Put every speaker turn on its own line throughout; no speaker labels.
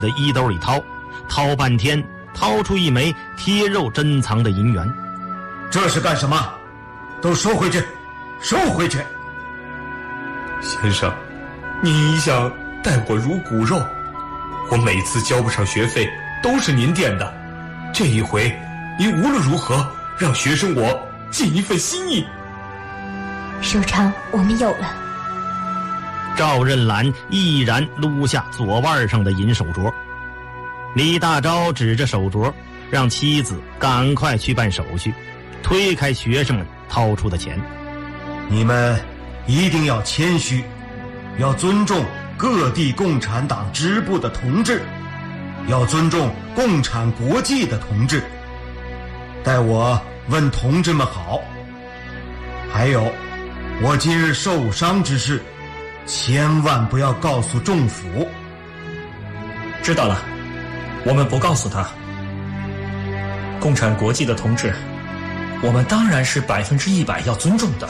的衣兜里掏半天，掏出一枚贴肉珍藏的银元。
这是干什么？都收回去，收回去！
先生，您一向待我如骨肉，我每次交不上学费都是您垫的，这一回您无论如何让学生我尽一份心意。
首长，我们有了。
赵任兰毅然撸下左腕上的银手镯。李大钊指着手镯，让妻子赶快去办手续，推开学生们掏出的钱。
你们一定要谦虚，要尊重各地共产党支部的同志，要尊重共产国际的同志。待我问同志们好。还有，我今日受伤之事，千万不要告诉政府。
知道了，我们不告诉他。共产国际的同志，我们当然是100%要尊重的。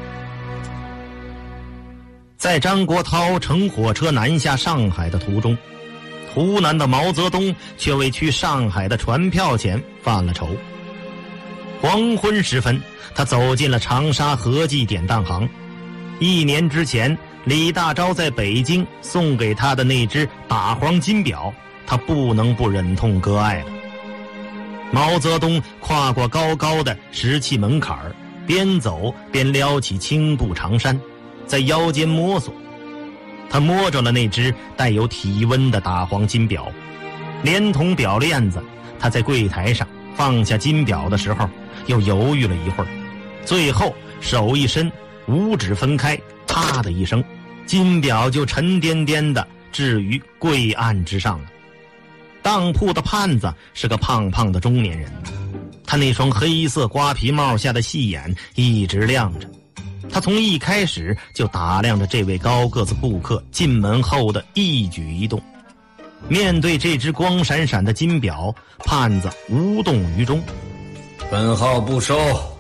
在张国焘乘火车南下上海的途中，湖南的毛泽东却为去上海的船票钱犯了愁。黄昏时分，他走进了长沙和记典当行。1年之前，李大钊在北京送给他的那只打黄金表，他不能不忍痛割爱了。毛泽东跨过高高的石砌门槛，边走边撩起青布长衫，在腰间摸索。他摸着了那只带有体温的打黄金表，连同表链子。他在柜台上放下金表的时候，又犹豫了一会儿，最后手一伸，五指分开，啪的一声，金表就沉甸甸的置于柜案之上了。当铺的判子是个胖胖的中年人，他那双黑色瓜皮帽下的细眼一直亮着。他从一开始就打量着这位高个子顾客进门后的一举一动。面对这只光闪闪的金表，判子无动于衷。
本号不收。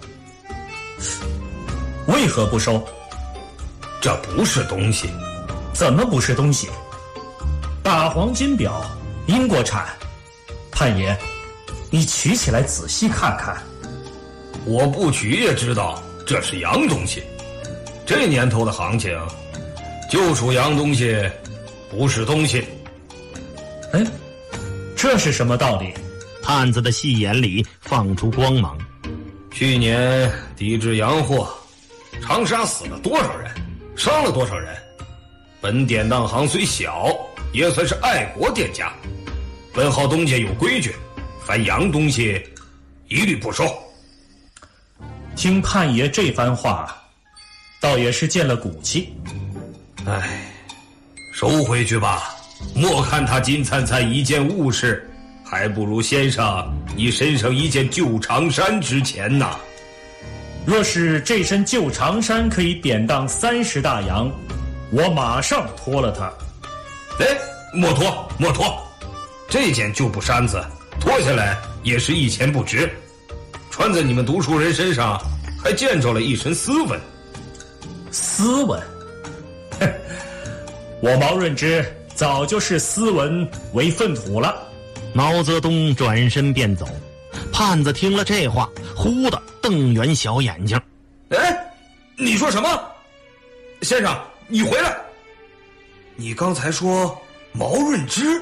为何不收？
这不是东西。
怎么不是东西？打黄金表，英国产。判爷，你取起来仔细看看。
我不取也知道这是洋东西，这年头的行情就属洋东西，不是东西。
哎，这是什么道理？
判子的细眼里放出光芒。
去年抵制洋货，长沙死了多少人，伤了多少人。本典当行虽小，也算是爱国店家。本号东家有规矩，凡洋东西一律不收。
听判爷这番话，倒也是见了骨气。
哎，收回去吧，莫看他金灿灿一件物事，还不如先生你身上一件旧长衫值钱呐。
若是这身旧长衫可以典当30大洋，我马上脱了它。
哎，莫脱莫脱，这件旧布衫子脱下来也是一钱不值，穿在你们读书人身上还见着了一身斯文。
斯文？我毛润之早就视斯文为粪土了。
毛泽东转身便走，判子听了这话，忽地瞪圆小眼睛。
哎，你说什么？先生，你回来！你刚才说毛润之，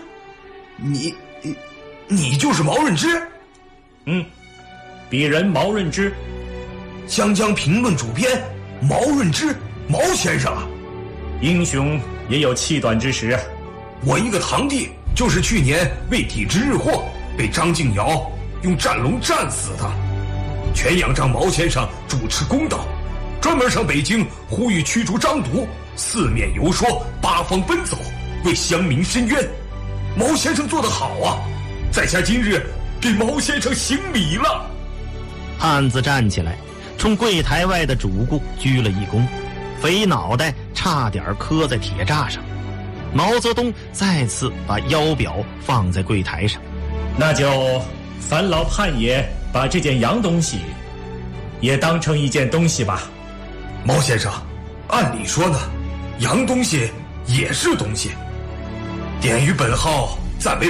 你就是毛润之？
嗯，鄙人毛润之。
湘江评论主编毛润之，毛先生啊。
英雄也有气短之时。
我一个堂弟就是去年为抵制日货被张敬尧用战龙战死的。全仰仗毛先生主持公道，专门上北京呼吁驱逐张毒，四面游说，八方奔走，为乡民伸冤。毛先生做得好啊，在下今日给毛先生行礼了。
汉子站起来，冲柜台外的主顾鞠了一躬，肥脑袋差点磕在铁栅上。毛泽东再次把腰表放在柜台上。
那就烦劳判爷把这件洋东西也当成一件东西吧。
毛先生，按理说呢，洋东西也是东西。典于本号暂为